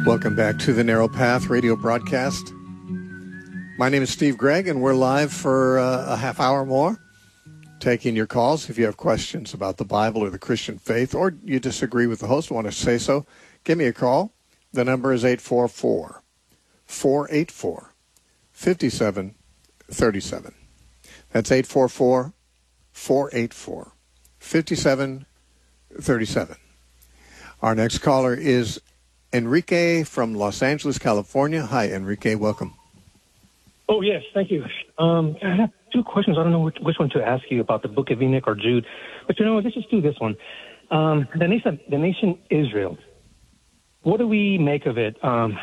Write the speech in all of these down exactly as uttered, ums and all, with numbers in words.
Welcome back to the Narrow Path radio broadcast. My name is Steve Gregg, and we're live for uh, a half hour more, taking your calls. If you have questions about the Bible or the Christian faith, or you disagree with the host, want to say so, give me a call. The number is eight four four, four eight four, five seven three seven. That's eight four four, four eight four, five seven three seven. Our next caller is Enrique from Los Angeles, California. Hi, Enrique. Welcome. Oh, yes. Thank you. Um, I have two questions. I don't know which, which one to ask you about, the Book of Enoch or Jude. But, you know, let's just do this one. Um, the nation, the nation Israel, what do we make of it um,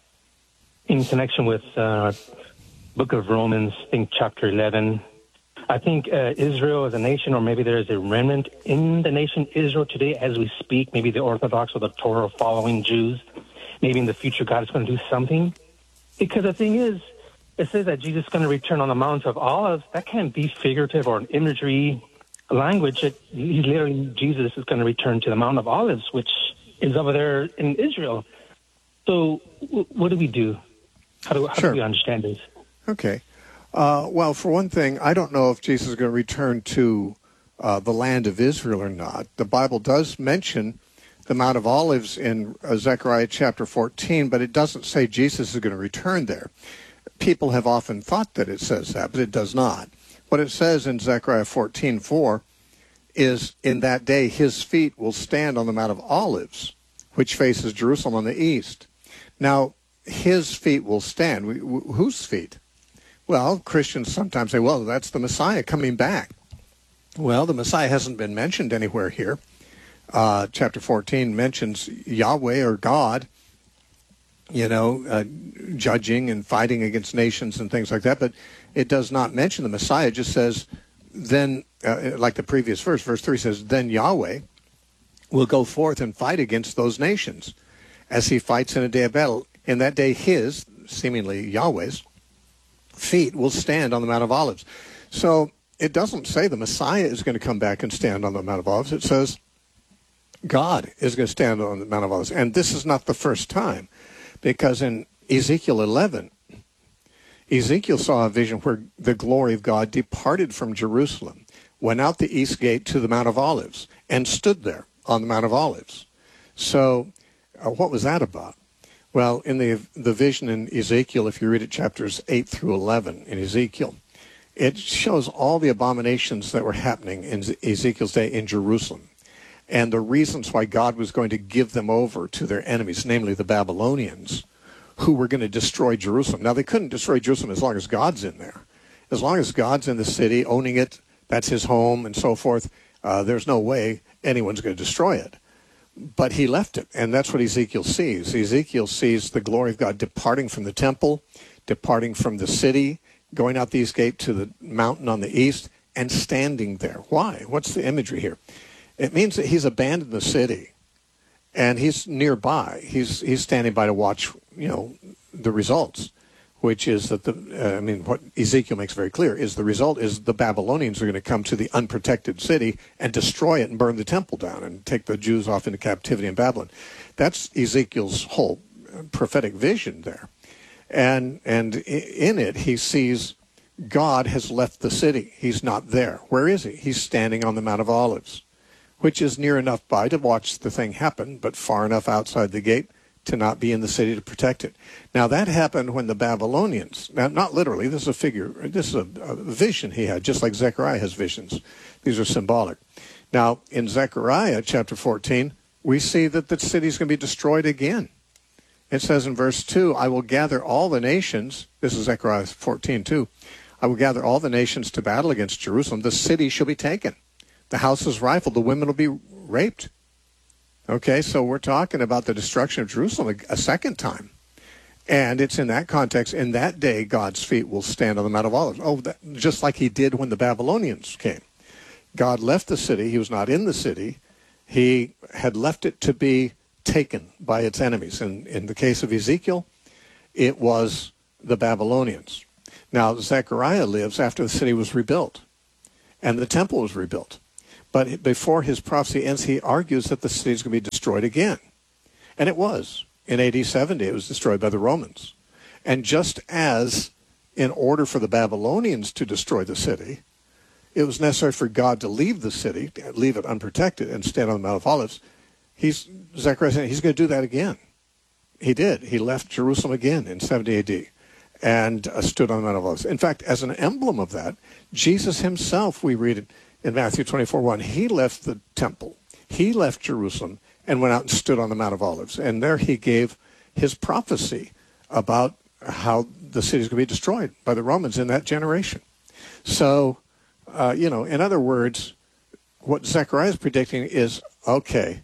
in connection with uh, Book of Romans, I think chapter eleven? I think uh, Israel as a nation, or maybe there is a remnant in the nation Israel today as we speak, maybe the Orthodox or the Torah following Jews. Maybe in the future God is going to do something. Because the thing is, it says that Jesus is going to return on the Mount of Olives. That can't be figurative or an imagery language. It, he's literally, Jesus is going to return to the Mount of Olives, which is over there in Israel. So w- what do we do? How do, how sure. do we understand this? Okay. Uh, well, for one thing, I don't know if Jesus is going to return to uh, the land of Israel or not. The Bible does mention the Mount of Olives in uh, Zechariah chapter fourteen, but it doesn't say Jesus is going to return there. People have often thought that it says that, but it does not. What it says in Zechariah fourteen four is, in that day his feet will stand on the Mount of Olives, which faces Jerusalem on the east. Now, his feet will stand. We, w- whose feet? Well, Christians sometimes say, well, that's the Messiah coming back. Well, the Messiah hasn't been mentioned anywhere here. Uh, chapter fourteen mentions Yahweh or God, you know, uh, judging and fighting against nations and things like that. But it does not mention the Messiah. It just says, then, uh, like the previous verse, verse three says, then Yahweh will go forth and fight against those nations as he fights in a day of battle. In that day, his, seemingly Yahweh's, feet will stand on the Mount of Olives. So it doesn't say the Messiah is going to come back and stand on the Mount of Olives. It says God is going to stand on the Mount of Olives. And this is not the first time, because in Ezekiel eleven, Ezekiel saw a vision where the glory of God departed from Jerusalem, went out the east gate to the Mount of Olives, and stood there on the Mount of Olives. So uh, what was that about? Well, in the the vision in Ezekiel, if you read it chapters eight through eleven in Ezekiel, it shows all the abominations that were happening in Ezekiel's day in Jerusalem, and the reasons why God was going to give them over to their enemies, namely the Babylonians, who were going to destroy Jerusalem. Now, they couldn't destroy Jerusalem as long as God's in there. As long as God's in the city, owning it, that's his home and so forth, uh, there's no way anyone's going to destroy it. But he left it, and that's what Ezekiel sees. Ezekiel sees the glory of God departing from the temple, departing from the city, going out the east gate to the mountain on the east, and standing there. Why? What's the imagery here? It means that he's abandoned the city, and he's nearby. He's he's standing by to watch, you know, the results, which is that the, uh, I mean, what Ezekiel makes very clear is the result is the Babylonians are going to come to the unprotected city and destroy it and burn the temple down and take the Jews off into captivity in Babylon. That's Ezekiel's whole prophetic vision there. And and in it, he sees God has left the city. He's not there. Where is he? He's standing on the Mount of Olives, which is near enough by to watch the thing happen, but far enough outside the gate to not be in the city to protect it. Now, that happened when the Babylonians, now, not literally, this is a figure, this is a, a vision he had, just like Zechariah has visions. These are symbolic. Now, in Zechariah chapter fourteen, we see that the city is going to be destroyed again. It says in verse two, I will gather all the nations, this is Zechariah fourteen two, I will gather all the nations to battle against Jerusalem. The city shall be taken. The houses rifled. The women will be raped. Okay, so we're talking about the destruction of Jerusalem a, a second time. And it's in that context, in that day, God's feet will stand on the Mount of Olives. Oh, that, just like he did when the Babylonians came. God left the city. He was not in the city. He had left it to be taken by its enemies. And in the case of Ezekiel, it was the Babylonians. Now, Zechariah lives after the city was rebuilt and the temple was rebuilt. But before his prophecy ends, he argues that the city is going to be destroyed again. And it was. In A D seventy, it was destroyed by the Romans. And just as in order for the Babylonians to destroy the city, it was necessary for God to leave the city, leave it unprotected, and stand on the Mount of Olives, he's, Zechariah said he's going to do that again. He did. He left Jerusalem again in seventy A D and uh, stood on the Mount of Olives. In fact, as an emblem of that, Jesus himself, we read it in Matthew twenty-four one, he left the temple, he left Jerusalem, and went out and stood on the Mount of Olives. And there he gave his prophecy about how the city is going to be destroyed by the Romans in that generation. So, uh, you know, in other words, what Zechariah is predicting is, okay,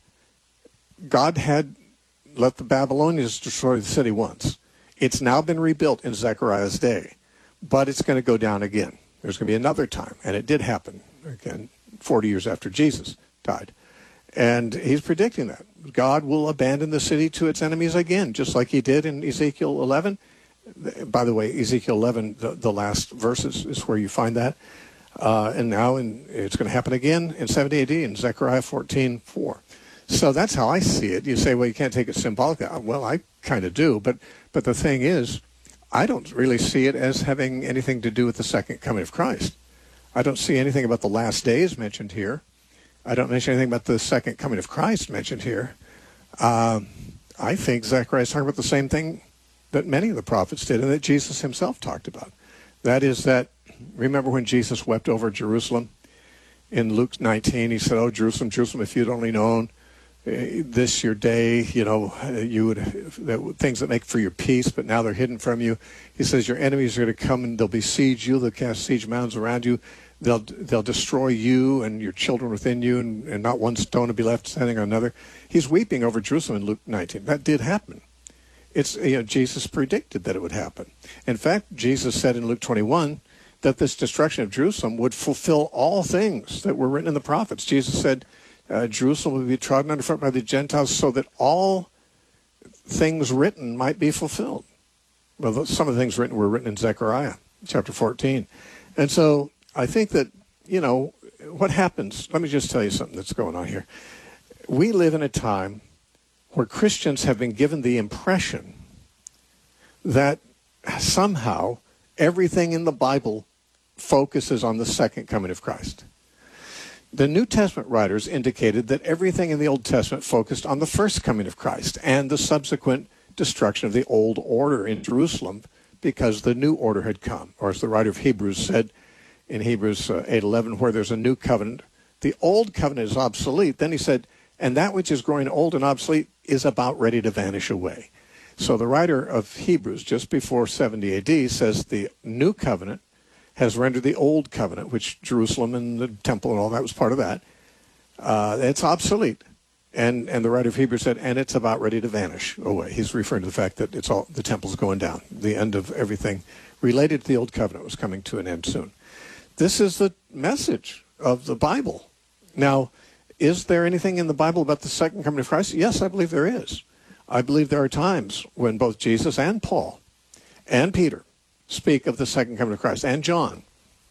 God had let the Babylonians destroy the city once. It's now been rebuilt in Zechariah's day, but it's going to go down again. There's going to be another time, and it did happen, again, forty years after Jesus died. And he's predicting that. God will abandon the city to its enemies again, just like he did in Ezekiel eleven. By the way, Ezekiel eleven, the, the last verses is where you find that. Uh, and now in, it's going to happen again in seventy A D in Zechariah fourteen four. So that's how I see it. You say, well, you can't take it symbolically. Well, I kind of do. But, but the thing is, I don't really see it as having anything to do with the second coming of Christ. I don't see anything about the last days mentioned here. I don't mention anything about the second coming of Christ mentioned here. Um, I think Zechariah is talking about the same thing that many of the prophets did and that Jesus himself talked about. That is that, remember when Jesus wept over Jerusalem in Luke nineteen, he said, oh, Jerusalem, Jerusalem, if you'd only known uh, this your day, you know, you would, that, things that make for your peace, but now they're hidden from you. He says your enemies are going to come and they'll besiege you, they'll cast siege mounds around you. They'll they'll destroy you and your children within you, and, and not one stone will be left standing on another. He's weeping over Jerusalem in Luke nineteen. That did happen. It's, you know, Jesus predicted that it would happen. In fact, Jesus said in Luke twenty-one that this destruction of Jerusalem would fulfill all things that were written in the prophets. Jesus said uh, Jerusalem would be trodden underfoot by the Gentiles so that all things written might be fulfilled. Well, some of the things written were written in Zechariah chapter fourteen. And so I think that, you know, what happens, let me just tell you something that's going on here. We live in a time where Christians have been given the impression that somehow everything in the Bible focuses on the second coming of Christ. The New Testament writers indicated that everything in the Old Testament focused on the first coming of Christ and the subsequent destruction of the old order in Jerusalem because the new order had come. Or as the writer of Hebrews said, in Hebrews uh, eight eleven, where there's a new covenant, the old covenant is obsolete. Then he said, and that which is growing old and obsolete is about ready to vanish away. So the writer of Hebrews, just before seventy A D, says the new covenant has rendered the old covenant, which Jerusalem and the temple and all that was part of that, uh, it's obsolete. And and the writer of Hebrews said, and it's about ready to vanish away. He's referring to the fact that it's all the temple's going down. The end of everything related to the old covenant was coming to an end soon. This is the message of the Bible. Now, is there anything in the Bible about the second coming of Christ? Yes, I believe there is. I believe there are times when both Jesus and Paul and Peter speak of the second coming of Christ, and John.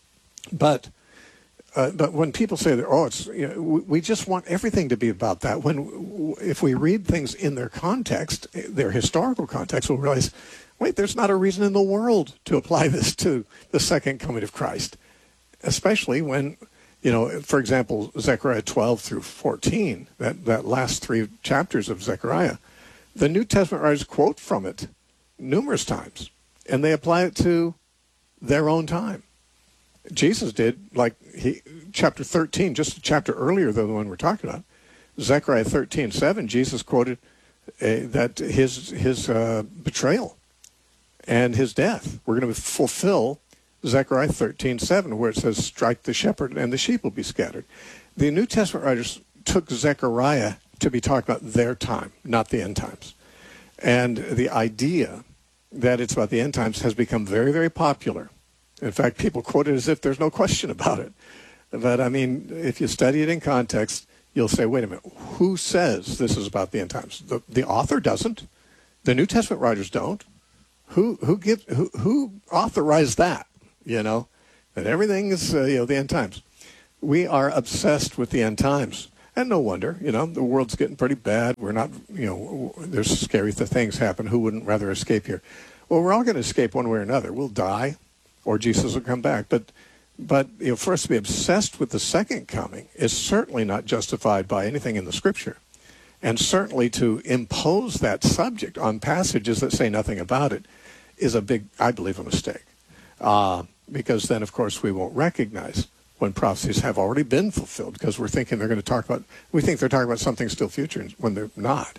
But uh, but when people say that, oh, it's, you know, we, we just want everything to be about that. When if we read things in their context, their historical context, we'll realize, wait, there's not a reason in the world to apply this to the second coming of Christ. Especially when, you know, for example, Zechariah twelve through fourteen, that, that last three chapters of Zechariah, the New Testament writers quote from it numerous times, and they apply it to their own time. Jesus did, like he, chapter thirteen, just a chapter earlier than the one we're talking about, Zechariah thirteen seven, Jesus quoted uh, that his, his uh, betrayal and his death were going to fulfill Zechariah thirteen seven, where it says, strike the shepherd and the sheep will be scattered. The New Testament writers took Zechariah to be talking about their time, not the end times. And the idea that it's about the end times has become very, very popular. In fact, people quote it as if there's no question about it. But, I mean, if you study it in context, you'll say, wait a minute, who says this is about the end times? The, the author doesn't. The New Testament writers don't. Who who gives who, who authorized that? You know, that everything is, uh, you know, the end times. We are obsessed with the end times. And no wonder, you know, the world's getting pretty bad. We're not, you know, there's scary things happen. Who wouldn't rather escape here? Well, we're all going to escape one way or another. We'll die, or Jesus will come back. But, but you know, for us to be obsessed with the second coming is certainly not justified by anything in the Scripture. And certainly to impose that subject on passages that say nothing about it is a big, I believe, a mistake. Uh, because then, of course, we won't recognize when prophecies have already been fulfilled, because we're thinking they're going to talk about, we think they're talking about something still future when they're not.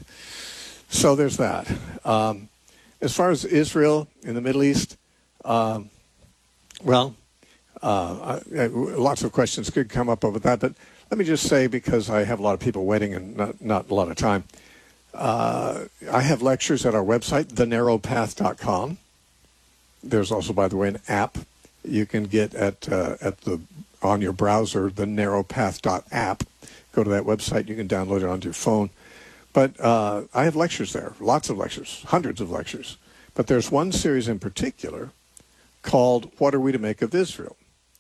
So there's that. Um, as far as Israel in the Middle East, um, well, uh, I, I, lots of questions could come up over that, but let me just say, because I have a lot of people waiting and not, not a lot of time, uh, I have lectures at our website, the narrow path dot com. There's also, by the way, an app you can get at uh, at the on your browser, the narrow path dot app. Go to that website. You can download it onto your phone. But uh, I have lectures there, lots of lectures, hundreds of lectures. But there's one series in particular called What Are We to Make of Israel?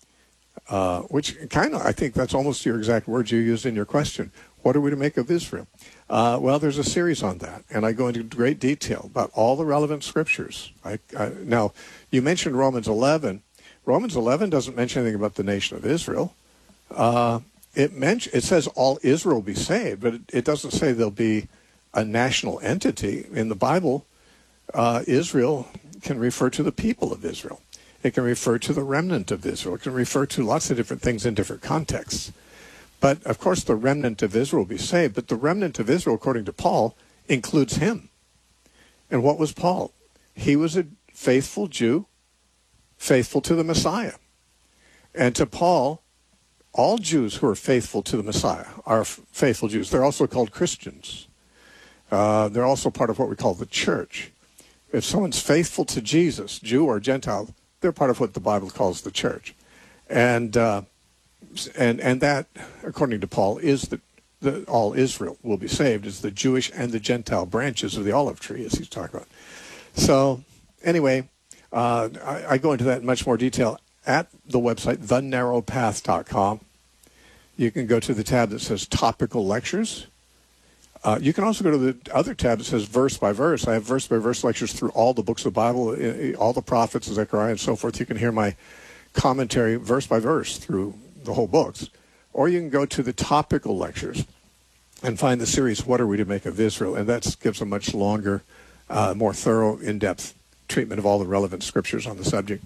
Uh, which kind of, I think that's almost your exact words you used in your question. What are we to make of Israel? Uh, well, there's a series on that, and I go into great detail about all the relevant scriptures. I, I, now, you mentioned Romans eleven. Romans eleven doesn't mention anything about the nation of Israel. Uh, it mention, it says all Israel will be saved, but it, it doesn't say there'll be a national entity. In the Bible, uh, Israel can refer to the people of Israel. It can refer to the remnant of Israel. It can refer to lots of different things in different contexts. But, of course, the remnant of Israel will be saved. But the remnant of Israel, according to Paul, includes him. And what was Paul? He was a faithful Jew, faithful to the Messiah. And to Paul, all Jews who are faithful to the Messiah are f- faithful Jews. They're also called Christians. Uh, they're also part of what we call the church. If someone's faithful to Jesus, Jew or Gentile, they're part of what the Bible calls the church. And uh, and and that, according to Paul, is that the, all Israel will be saved, is the Jewish and the Gentile branches of the olive tree, as he's talking about. So anyway, uh, I, I go into that in much more detail at the website, the narrow path dot com. You can go to the tab that says Topical Lectures. Uh, you can also go to the other tab that says Verse by Verse. I have verse-by-verse lectures through all the books of the Bible, all the prophets, Zechariah, and so forth. You can hear my commentary verse by verse through the whole books. Or you can go to the Topical Lectures and find the series, What Are We to Make of Israel? And that gives a much longer, uh, more thorough, in-depth treatment of all the relevant scriptures on the subject.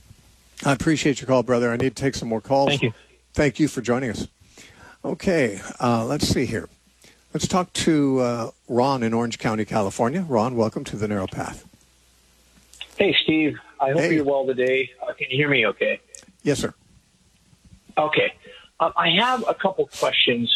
I appreciate your call, brother. I need to take some more calls. Thank you. Thank you for joining us. Okay, uh, let's see here. Let's talk to uh, Ron in Orange County, California. Ron, welcome to the Narrow Path. Hey, Steve. I hope Hey. you're well today. Uh, can you hear me okay? Yes, sir. Okay. Uh, I have a couple questions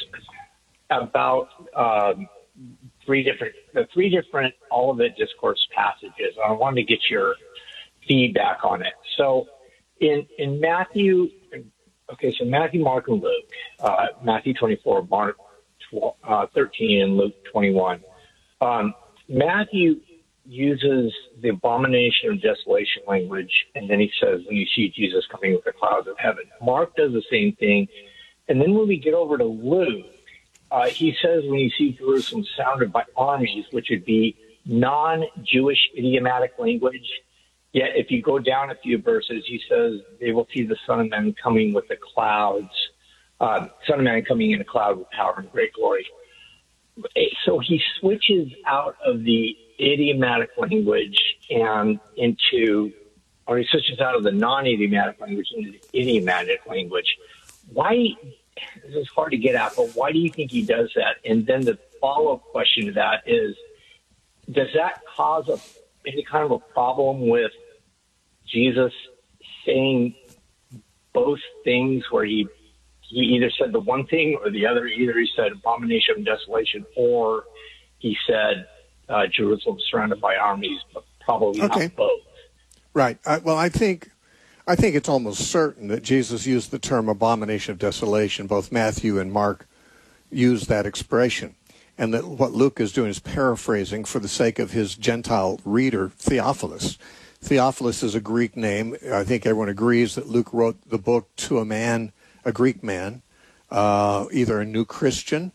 about um, three different, the three different Olivet Discourse passages. I wanted to get your feedback on it. So in, in Matthew, okay, so Matthew, Mark, and Luke, uh, Matthew twenty-four, Mark Uh, thirteen and Luke twenty-one. Um, Matthew uses the abomination of desolation language, and then he says, when you see Jesus coming with the clouds of heaven. Mark does the same thing. And then when we get over to Luke, uh, he says, when you see Jerusalem surrounded by armies, which would be non-Jewish idiomatic language. Yet if you go down a few verses, he says, they will see the Son of Man coming with the clouds. Uh, Son of Man coming in a cloud with power and great glory. So he switches out of the idiomatic language and into, or he switches out of the non-idiomatic language into the idiomatic language. Why, this is hard to get at, but why do you think he does that? And then the follow-up question to that is, does that cause a, any kind of a problem with Jesus saying both things where he He either said the one thing or the other? Either he said abomination of desolation, or he said uh, Jerusalem surrounded by armies, but probably Okay. not both. Right. I, well, I think I think it's almost certain that Jesus used the term abomination of desolation. Both Matthew and Mark used that expression. And that what Luke is doing is paraphrasing for the sake of his Gentile reader, Theophilus. Theophilus is a Greek name. I think everyone agrees that Luke wrote the book to a man, a Greek man, uh, either a new Christian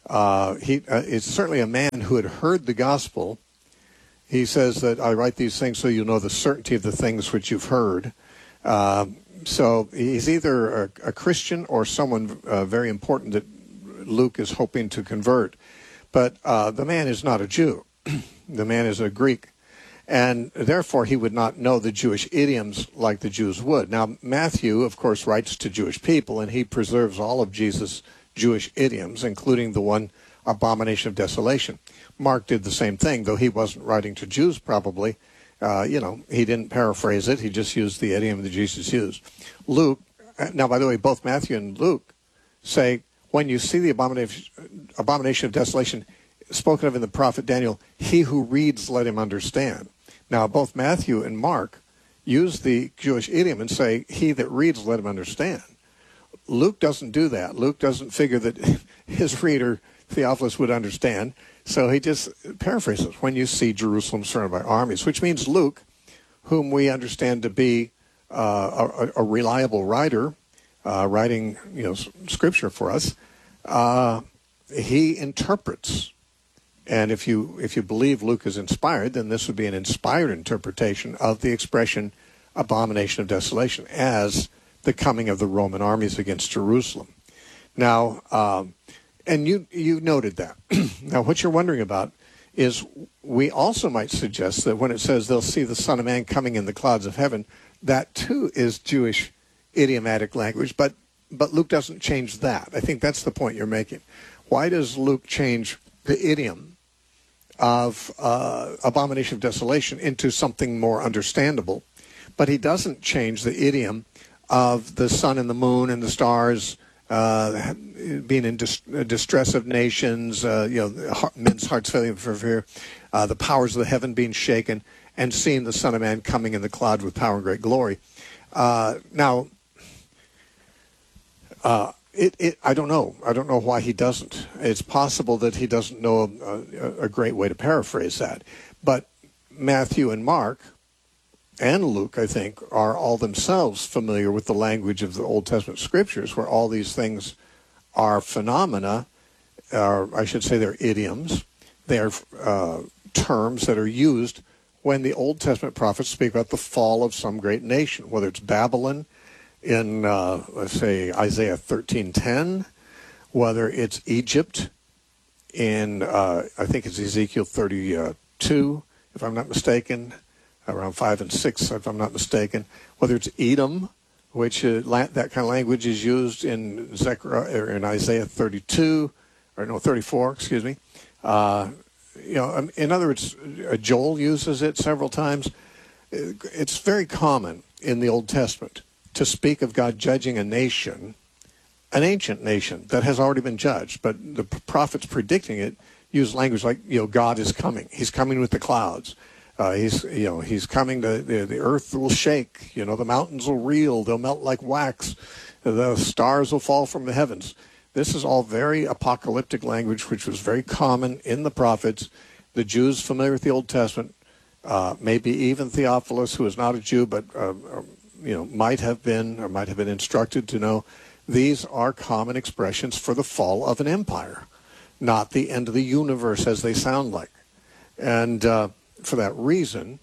Uh, he uh, is certainly a man who had heard the gospel. He says that I write these things so you know the certainty of the things which you've heard. Uh, so he's either a, a Christian or someone uh, very important that Luke is hoping to convert. But uh, the man is not a Jew. The man is a Greek. And therefore, he would not know the Jewish idioms like the Jews would. Now, Matthew, of course, writes to Jewish people, and he preserves all of Jesus' Jewish idioms, including the one, abomination of desolation. Mark did the same thing, though he wasn't writing to Jews probably. Uh, you know, he didn't paraphrase it. He just used the idiom that Jesus used. Luke, now, by the way, both Matthew and Luke say, when you see the abomination, abomination of desolation spoken of in the prophet Daniel, he who reads, let him understand. Now, both Matthew and Mark use the Jewish idiom and say, he that reads, let him understand. Luke doesn't do that. Luke doesn't figure that his reader, Theophilus, would understand. So he just paraphrases, when you see Jerusalem surrounded by armies, which means Luke, whom we understand to be uh, a, a reliable writer, uh, writing you know scripture for us, uh, he interprets. And if you if you believe Luke is inspired, then this would be an inspired interpretation of the expression abomination of desolation as the coming of the Roman armies against Jerusalem. Now, um, and you you noted that. Now, what you're wondering about is we also might suggest that when it says they'll see the Son of Man coming in the clouds of heaven, that too is Jewish idiomatic language, but but Luke doesn't change that. I think that's the point you're making. Why does Luke change the idiom of uh, abomination of desolation into something more understandable, but he doesn't change the idiom of the sun and the moon and the stars uh, being in dis- distress of nations, uh, you know, men's hearts failing for fear, uh, the powers of the heaven being shaken, and seeing the Son of Man coming in the cloud with power and great glory. Uh, now, uh, It, it, I don't know. I don't know why he doesn't. It's possible that he doesn't know a, a, a great way to paraphrase that. But Matthew and Mark and Luke, I think, are all themselves familiar with the language of the Old Testament scriptures, where all these things are phenomena, or I should say they're idioms. They're uh, terms that are used when the Old Testament prophets speak about the fall of some great nation, whether it's Babylon, in, uh, let's say, Isaiah thirteen ten, whether it's Egypt in, uh, I think it's Ezekiel thirty-two, if I'm not mistaken, around five and six, if I'm not mistaken, whether it's Edom, which uh, la- that kind of language is used in Zechariah, or in Isaiah thirty-two, or no, thirty-four, excuse me. Uh, you know, in other words, uh, Joel uses it several times. It's very common in the Old Testament to speak of God judging a nation, an ancient nation that has already been judged, but the prophets predicting it use language like, you know, God is coming. He's coming with the clouds. Uh, he's, you know, he's coming to, the, the earth will shake, you know, the mountains will reel, they'll melt like wax, the stars will fall from the heavens. This is all very apocalyptic language, which was very common in the prophets. The Jews familiar with the Old Testament, uh, maybe even Theophilus, who is not a Jew, but uh, you know, might have been or might have been instructed to know these are common expressions for the fall of an empire, not the end of the universe as they sound like. And uh, for that reason,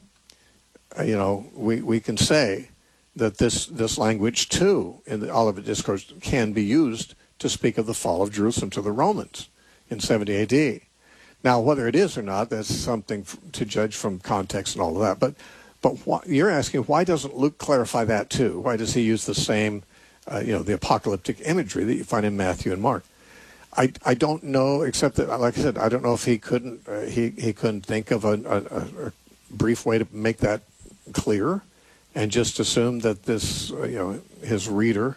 uh, you know, we, we can say that this, this language too in the Olivet Discourse can be used to speak of the fall of Jerusalem to the Romans in seventy A D. Now, whether it is or not, that's something f- to judge from context and all of that. But But why, you're asking, why doesn't Luke clarify that too? Why does he use the same, uh, you know, the apocalyptic imagery that you find in Matthew and Mark? I, I don't know, except that, like I said, I don't know if he couldn't uh, he he couldn't think of a, a, a brief way to make that clear, and just assume that this, uh, you know, his reader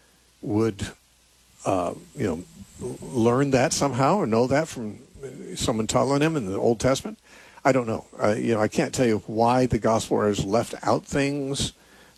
would, uh, you know, learn that somehow or know that from someone telling him in the Old Testament. I don't know. Uh, you know, I can't tell you why the gospel writers left out things,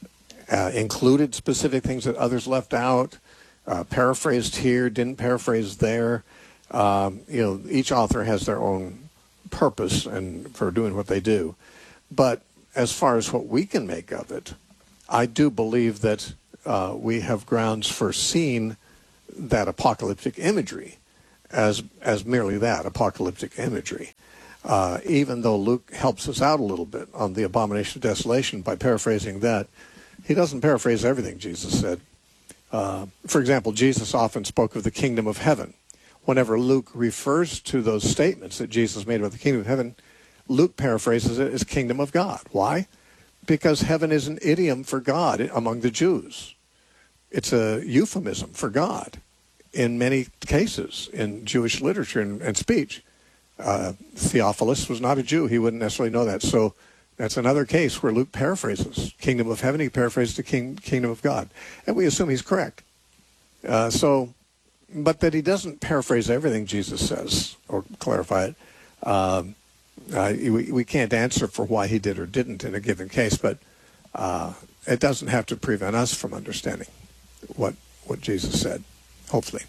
uh, included specific things that others left out, uh, paraphrased here, didn't paraphrase there. Um, you know, each author has their own purpose and for doing what they do. But as far as what we can make of it, I do believe that uh, we have grounds for seeing that apocalyptic imagery. as as merely that, apocalyptic imagery. Uh, even though Luke helps us out a little bit on the abomination of desolation by paraphrasing that, he doesn't paraphrase everything Jesus said. Uh, for example, Jesus often spoke of the kingdom of heaven. Whenever Luke refers to those statements that Jesus made about the kingdom of heaven, Luke paraphrases it as kingdom of God. Why? Because heaven is an idiom for God among the Jews. It's a euphemism for God in many cases in Jewish literature and, and speech. Uh, Theophilus was not a Jew. He wouldn't necessarily know that. So that's another case where Luke paraphrases kingdom of heaven. He paraphrases the king, kingdom of God. And we assume he's correct. Uh, so, but that he doesn't paraphrase everything Jesus says or clarify it. Um, uh, we, we can't answer for why he did or didn't in a given case, but uh, it doesn't have to prevent us from understanding what what Jesus said, hopefully.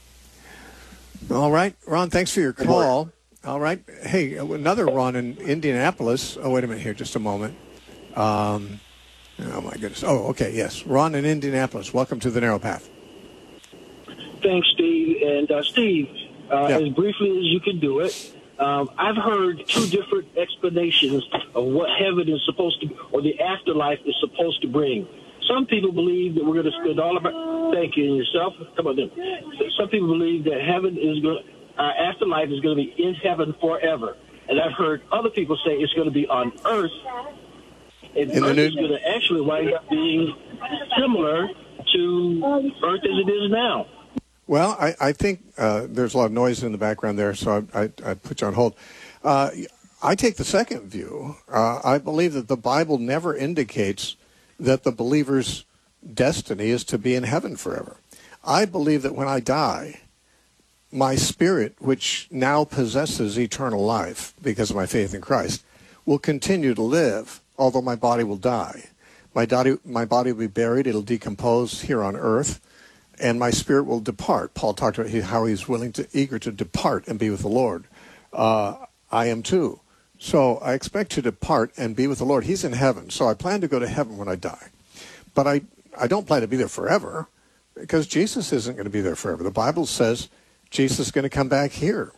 All right, Ron, thanks for your call. All right. Hey, another Ron in Indianapolis. Oh, wait a minute here, just a moment. Um, oh, my goodness. Oh, okay, yes. Ron in Indianapolis. Welcome to the Narrow Path. Thanks, Steve. And, uh, Steve, uh, yeah. as briefly as you can do it, um, I've heard two different explanations of what heaven is supposed to, or the afterlife is supposed to bring. Some people believe that we're going to spend all of our, thank you, and yourself. How about them? Some people believe that heaven is going to, our afterlife is going to be in heaven forever. And I've heard other people say it's going to be on earth. And in earth new- is going to actually wind up being similar to earth as it is now. Well, I, I think uh, there's a lot of noise in the background there, so I, I, I put you on hold. Uh, I take the second view. Uh, I believe that the Bible never indicates that the believer's destiny is to be in heaven forever. I believe that when I die, my spirit, which now possesses eternal life because of my faith in Christ, will continue to live, although my body will die. My body, my body will be buried. It'll decompose here on earth, and my spirit will depart. Paul talked about how he's willing to, eager to depart and be with the Lord. Uh, I am too. So I expect to depart and be with the Lord. He's in heaven, so I plan to go to heaven when I die. But I, I don't plan to be there forever, because Jesus isn't going to be there forever. The Bible says Jesus is going to come back here,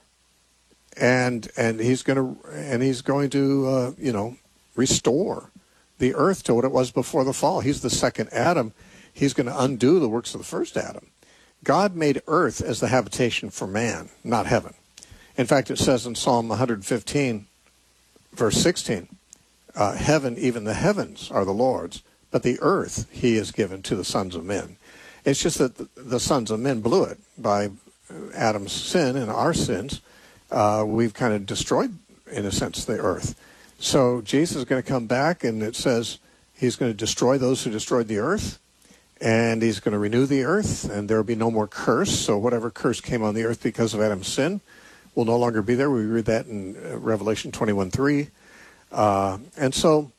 and and he's going to and he's going to uh, you know restore the earth to what it was before the fall. He's the second Adam. He's going to undo the works of the first Adam. God made earth as the habitation for man, not heaven. In fact, it says in Psalm one fifteen, verse sixteen, uh, heaven, even the heavens, are the Lord's, but the earth he has given to the sons of men. It's just that the, the sons of men blew it by Adam's sin and our sins. Uh, we've kind of destroyed, in a sense, the earth. So Jesus is going to come back, and it says he's going to destroy those who destroyed the earth, and he's going to renew the earth, and there will be no more curse. So whatever curse came on the earth because of Adam's sin will no longer be there. We read that in Revelation twenty-one three. Uh, and so,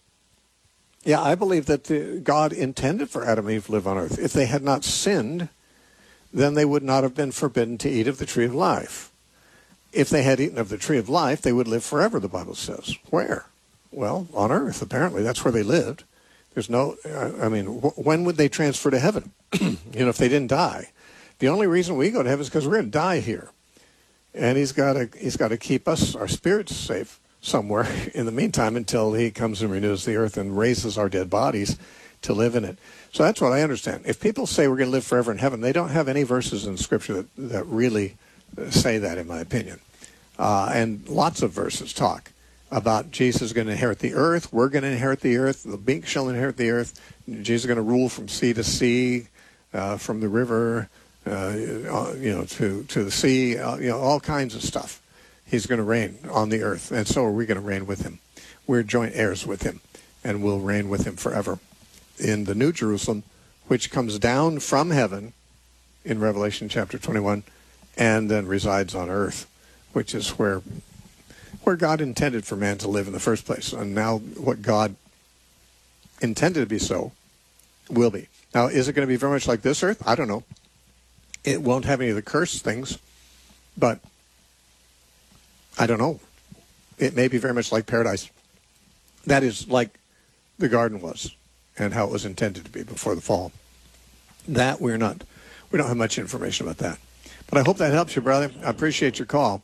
yeah, I believe that the, God intended for Adam and Eve to live on earth. If they had not sinned, then they would not have been forbidden to eat of the tree of life. If they had eaten of the tree of life, they would live forever, the Bible says. Where? Well, on earth, apparently. That's where they lived. There's no, I mean, when would they transfer to heaven? You know, if they didn't die. The only reason we go to heaven is because we're going to die here. And he's got to, he's got to keep us, our spirits, safe somewhere in the meantime until he comes and renews the earth and raises our dead bodies to live in it. So that's what I understand. If people say we're going to live forever in heaven, they don't have any verses in Scripture that, that really say that, in my opinion. Uh, and lots of verses talk about Jesus is going to inherit the earth. We're going to inherit the earth. The meek shall inherit the earth. Jesus is going to rule from sea to sea, uh, from the river, uh, you know, to, to the sea, uh, you know, all kinds of stuff. He's going to reign on the earth, and so are we going to reign with him. We're joint heirs with him, and we'll reign with him forever in the New Jerusalem, which comes down from heaven in Revelation chapter twenty-one, and then resides on earth, which is where where God intended for man to live in the first place. And now what God intended to be so will be. Now, is it going to be very much like this earth? I don't know. It won't have any of the cursed things, but I don't know. It may be very much like paradise. That is like the garden was and how it was intended to be before the fall. That we're not, we don't have much information about that. But I hope that helps you, brother. I appreciate your call.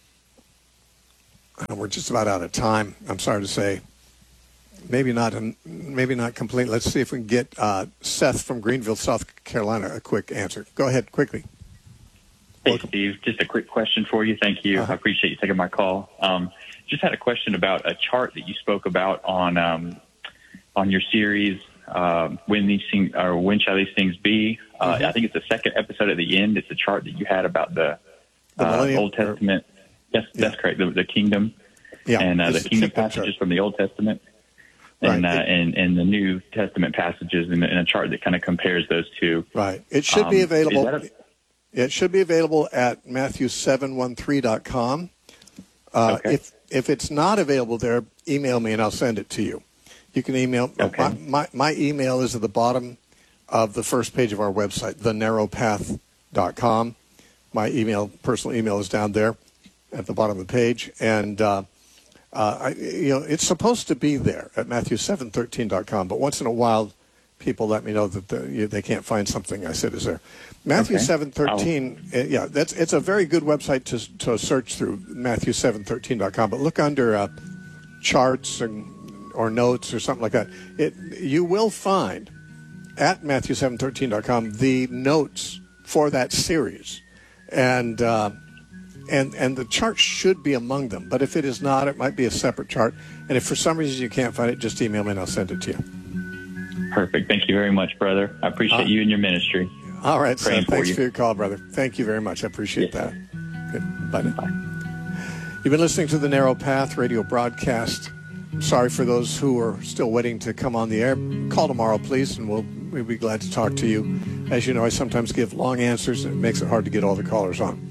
Uh, we're just about out of time, I'm sorry to say. Maybe not maybe not complete. Let's see if we can get uh, Seth from Greenville, South Carolina, a quick answer. Go ahead, quickly. Hey, Welcome. Steve, just a quick question for you. Thank you. Uh-huh. I appreciate you taking my call. Um, just had a question about a chart that you spoke about on um, on your series, uh, When These Things, or When Shall These Things Be? Uh, Mm-hmm. I think it's the second episode at the end. It's a chart that you had about the, The uh, millennium, Old Testament. Yes, Yeah. that's correct. The, the kingdom Yeah, and uh, it's the a kingdom kingdom chart. passages from the Old Testament. Right. And, uh, It- and and the New Testament passages in, in a chart that kind of compares those two. Right. It should Um, be is available. that a- It should be available at Matthew seven one three dot com. Uh, Okay. If if it's not available there, email me and I'll send it to you. You can email. Okay. My, my, my email is at the bottom of the first page of our website, the narrow path dot com. My email, personal email, is down there at the bottom of the page, and uh, uh, I, you know it's supposed to be there at Matthew seven thirteen dot com. But once in a while, people let me know that the, you, they can't find something I said is there. Matthew Okay. seven thirteen, uh, yeah, that's it's a very good website to to search through, Matthew seven thirteen dot com. But look under uh, charts and or notes or something like that. It you will find at Matthew seven thirteen dot com the notes for that series, and uh, and and the chart should be among them. But if it is not, it might be a separate chart. And if for some reason you can't find it, just email me and I'll send it to you. Perfect. Thank you very much, brother. I appreciate Uh, you and your ministry. All right, Praying Seth. for Thanks you. for your call, brother. Thank you very much. I appreciate Yes, that. Good. Bye now. Bye. You've been listening to the Narrow Path radio broadcast. Sorry for those who are still waiting to come on the air. Call tomorrow, please, and we'll, we'll be glad to talk to you. As you know, I sometimes give long answers, and it makes it hard to get all the callers on.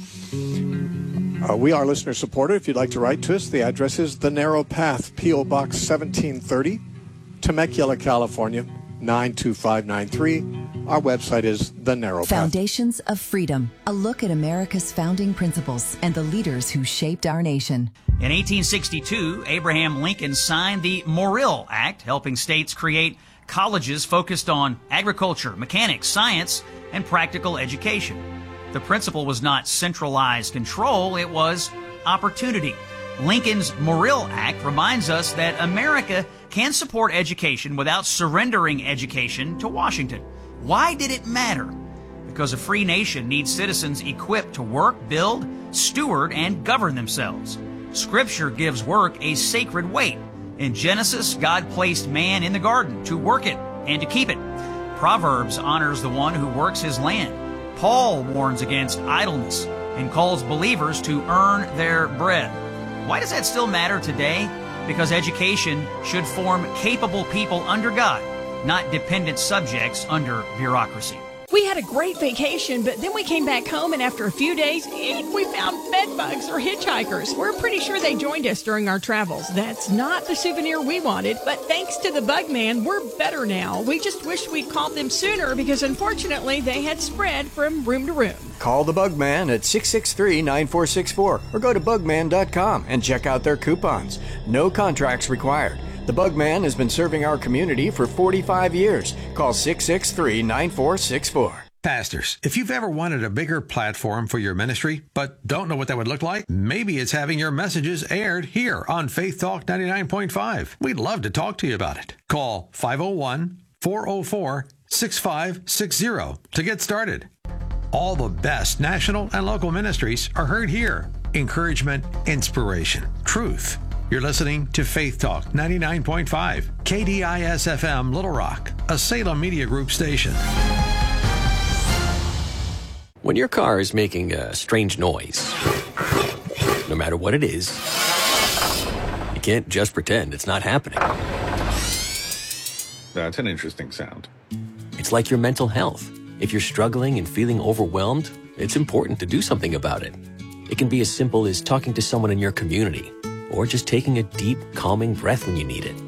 Uh, we are listener supported. If you'd like to write to us, the address is The Narrow Path, P O. Box seventeen thirty, Temecula, California, nine two five nine three. Our website is The Narrow Path. Foundations of Freedom, a look at America's founding principles and the leaders who shaped our nation. In eighteen sixty-two, Abraham Lincoln signed the Morrill Act, helping states create colleges focused on agriculture, mechanics, science, and practical education. The principle was not centralized control, it was opportunity. Lincoln's Morrill Act reminds us that America can support education without surrendering education to Washington. Why did it matter? Because a free nation needs citizens equipped to work, build, steward, and govern themselves. Scripture gives work a sacred weight. In Genesis, God placed man in the garden to work it and to keep it. Proverbs honors the one who works his land. Paul warns against idleness and calls believers to earn their bread. Why does that still matter today? Because education should form capable people under God, not dependent subjects under bureaucracy. We had a great vacation, but then we came back home, and after a few days, we found bed bugs or hitchhikers. We're pretty sure they joined us during our travels. That's not the souvenir we wanted, but thanks to the Bug Man, we're better now. We just wish we'd called them sooner because unfortunately they had spread from room to room. Call the Bug Man at six six three, nine four six four or go to bugman dot com and check out their coupons. No contracts required. The Bug Man has been serving our community for forty-five years. Call six six three, nine four six four. Pastors, if you've ever wanted a bigger platform for your ministry, but don't know what that would look like, maybe it's having your messages aired here on Faith Talk ninety-nine point five. We'd love to talk to you about it. Call five oh one, four oh four, six five six zero to get started. All the best national and local ministries are heard here. Encouragement, inspiration, truth. You're listening to Faith Talk ninety-nine point five, K D I S F M Little Rock, a Salem Media Group station. When your car is making a strange noise, no matter what it is, you can't just pretend it's not happening. That's an interesting sound. It's like your mental health. If you're struggling and feeling overwhelmed, it's important to do something about it. It can be as simple as talking to someone in your community, or just taking a deep, calming breath when you need it.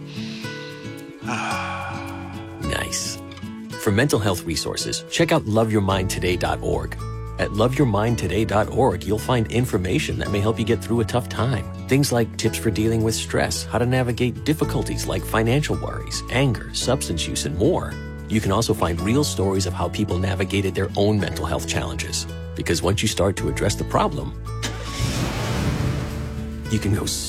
Nice. For mental health resources, check out love your mind today dot org. At love your mind today dot org, you'll find information that may help you get through a tough time. Things like tips for dealing with stress, how to navigate difficulties like financial worries, anger, substance use, and more. You can also find real stories of how people navigated their own mental health challenges. Because once you start to address the problem, you can go